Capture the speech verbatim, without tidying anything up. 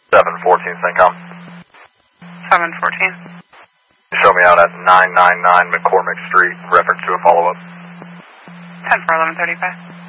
seven fourteen CENTCOM. seven fourteen. Show me out at nine ninety-nine McCormick Street, reference to a follow-up. ten for eleven thirty-five.